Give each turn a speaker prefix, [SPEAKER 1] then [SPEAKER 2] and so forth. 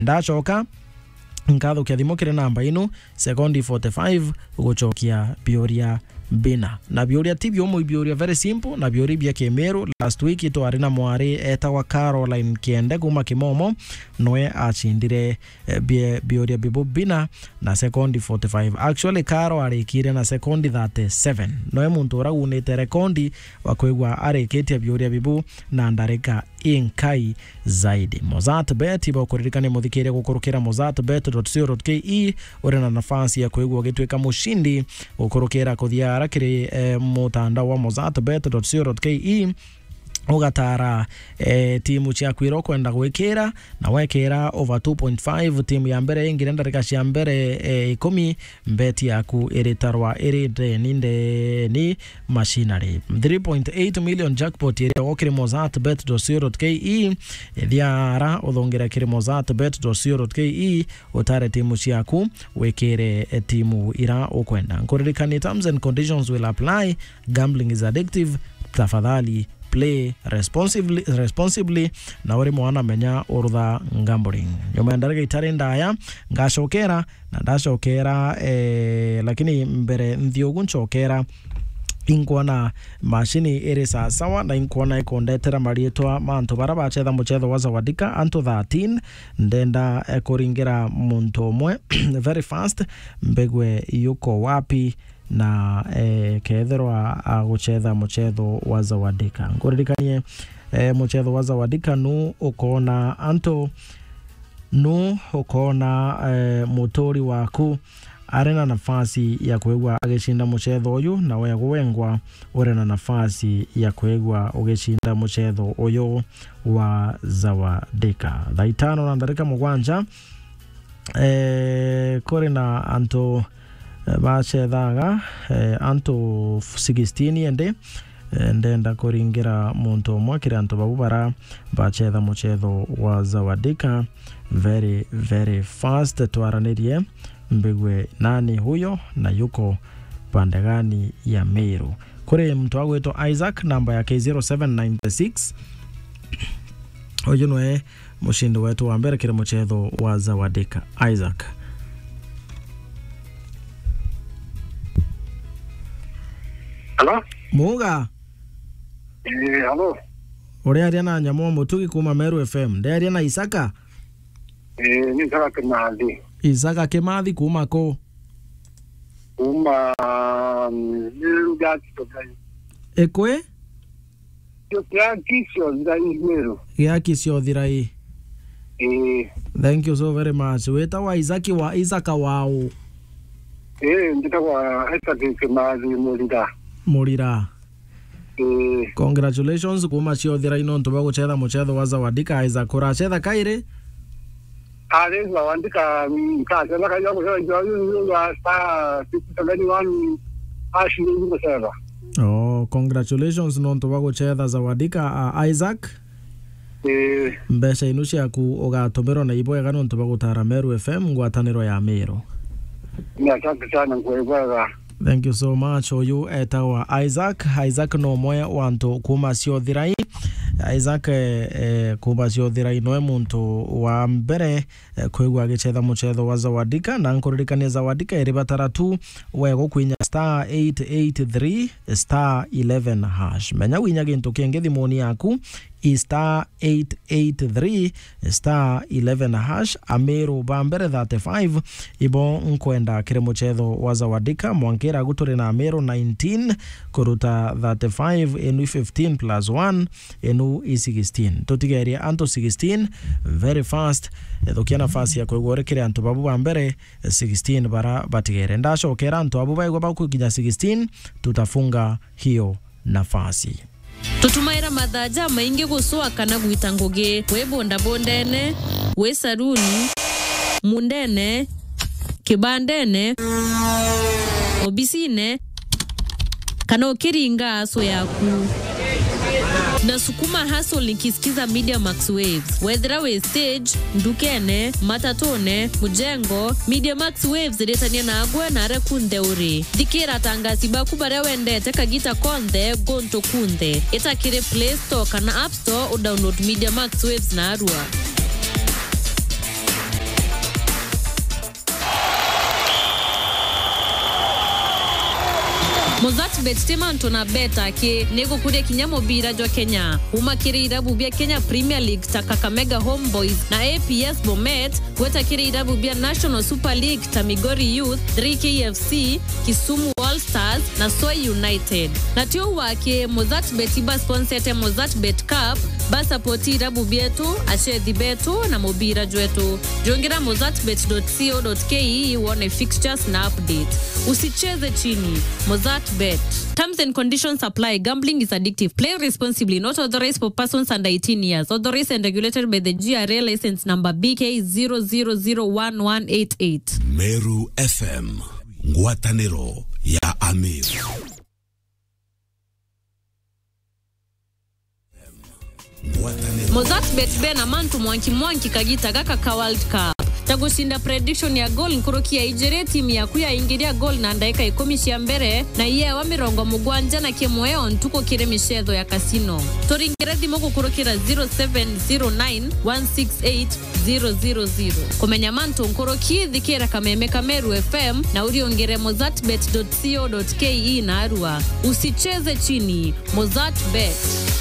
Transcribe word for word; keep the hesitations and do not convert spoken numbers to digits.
[SPEAKER 1] ndachoka nkatho kiathimo kire namba ino sekondi forty-five ugochokia bioria bina na bioria tibio mo bioria very simple na bioria bia Kemeru. Last week ito arina mwari etawa Caroline Kiende kuma Kimomo noe achindire bia bioria bibo bina na sekondi forty-five. Actually Caro arikire na sekondi thirty-seven noe muntu uragunite rekondi wakwigwa areketia bioria bibo na ndareka inkai zaidi. Mozart Bet ibo kuririkane muthikire gukurukira mozart bet dot co dot ke uri na nafasi ya kwigwa gitweka mushindi gukurukira kuthia kiri eh, mutandao wa mozart bet dot co dot ke ugatara eh, timu cia kwiro kwenda gwikira na wekira over two point five timu ya mbere ingire ndarika cia mbere eh, ikumi beti yaku iritarwa irinde ninde ni machinery three point eight million jackpot ire okire mozart bet dot co dot ke thiara uthongira kiri mozart bet dot co dot ke utare timu ciaku wekire eh, timu ira ukwenda nkuririkani terms and conditions will apply. Gambling is addictive. Tafadhali play responsibly responsibly na uri mwana menya urutha gambling. Nyuma ndarega itari ndaya ngashokera na ndashokera eh, lakini mbere nthiogu nchokera inkwana mashini iri sawa na inkwana ikondetera marietwa mantu bara bachetha muchetho wa Zawadika anto thirteen ndenda ekuringira muntu umwe very fast mbegwe yuko wapi na eh, ketherwa aguchetha muchetho wa Zawadika. Nguririkanie eh, muchetho wa Zawadika nu ukona anto nu ukona eh, mutori waku arena nafasi ya kwegwa ageshinda muchetho uyu na we gwengwa uri na nafasi ya kwegwa ugeshinda muchetho uyu wa Zawadika. Thaitano na ndarika mugwanja eh, kuri na anto bachethaga eh, anto sixteen ende ndenda kuringira muntu umwe kiri anto babu bara bachetha muchetho wa Zawadika very very fast. Twaranirie mbegwe nani huyo na yuko pande gani ya Meru. Kuri mtu wangu wetu Isaac namba yake zero seven nine six oyo noe mushindi wetu wa mbere kiri muchetho wa Zawadika. Isaac
[SPEAKER 2] Hello?
[SPEAKER 1] Muga.
[SPEAKER 2] Eh, hello.
[SPEAKER 1] Ore aria na nyamo mutugi kuma Meru F M. Nde aria na Isaka?
[SPEAKER 2] Eh, ni Isaka Kimathi.
[SPEAKER 1] Isaka Kimathi kuma ko?
[SPEAKER 2] Kuma Meru gatito kai.
[SPEAKER 1] Ekwe?
[SPEAKER 2] Yo kisio ndai Meru.
[SPEAKER 1] Ya kisio thirai.
[SPEAKER 2] Eh.
[SPEAKER 1] Thank you so very much. Weta wa Isaki wa Isaka wao.
[SPEAKER 2] Eh, nditawa Isaka Kimathi Murira.
[SPEAKER 1] Murira.
[SPEAKER 2] Eh.
[SPEAKER 1] Congratulations kuma cio thirai no ntuba guchetha muchetho wa Zawadika. Isaac urachetha kaire?
[SPEAKER 2] Ale Zawadika mkaka na kaja kwa hiyo ya star sixty one ashi ndio server.
[SPEAKER 1] Oh, congratulations no ntuba guchetha Zawadika. uh, Isaac.
[SPEAKER 2] Eh.
[SPEAKER 1] Mbesha inushi yaku ugatumiro na ibo ega no ntuba gutara Meru F M ngwataniro ya Meru.
[SPEAKER 2] Ni asante sana kwa.
[SPEAKER 1] Thank you so much. Oyu etawa Isaac. Isaac no moya wanto kuma cio thirai. Isaac eh, kuma cio thirai noe muntu wa mbere eh, kwigwa gichetha muchetho wa Zawadika na nkuririkania Zawadika iri batara tu wego kwinya star eight eight three star eleven hash. Menya winya gintu kingi thimuni yaku i star eight eight three star eleven hash. Ameru bambere thirty-five ibo nkwenda kire muchetho wa Zawadika mwankira guturi na Ameru nineteen kuruta thirty-five enu fifteen plus one enu i sixteen. Totigeria anto sixteen very fast. Thukia nafasi ya kwigore kire anto babu bambere sixteen bara batigere ndashokera anto babu baigwa bakukinya sixteen tutafunga hiyo nafasi.
[SPEAKER 3] Tutumaira madhaja maingi guswa kana gwita ngugi we bonda bondene we saruni mundene kibandene obisine kana ukiringa aso yaku na sukuma hustle nikisikiza Media Max Waves whether we stage ndukene matatone mujengo Media Max Waves retania na agwe na rekunde uri dikira tangasi baku bare wende teka gita konde gonto kunde itakire Play Store kana App Store u download Media Max Waves na arua. Mozartbet temanto na beta ke nego kure kinyamo bira jo Kenya. Umakiri irabu bia Kenya Premier League ta Kakamega Homeboys na A P S Bomet, weta kiri irabu bia National Super League ta Migori Youth, three K F C, Kisumu All Stars na Soy United. Na tio wake Mozartbet iba sponsete Mozartbet Cup, basa poti irabu bietu, ashedi betu na mobira jwetu. Jongera mozartbet dot co dot ke uone fixtures na update. Usicheze chini. Mozartbet. Terms and conditions apply. Gambling is addictive. Play responsibly. Not authorized for persons under eighteen years. Authorized and regulated by the G R A license number B K zero zero zero one one eight eight.
[SPEAKER 4] Meru F M. Ngwatanero ya Amir.
[SPEAKER 3] Mozartbet bena mantu mwanki mwanki kagita gaka ka World Cup. Tagushinda prediction ya goal nkurukia ijere timu ya kuya ingiria goal na ndaika ikomishi ya mbere na iye wa mirongo mugwanja na kemoeo ntuko kire mishezo ya kasino. Toringere dimo kukurukira zero seven zero nine one six eight zero zero zero. Kumenya mantu nkuruki dhikira kameme Kameru F M na uriongere mozartbet dot co dot ke na arua. Usicheze chini. Mozartbet.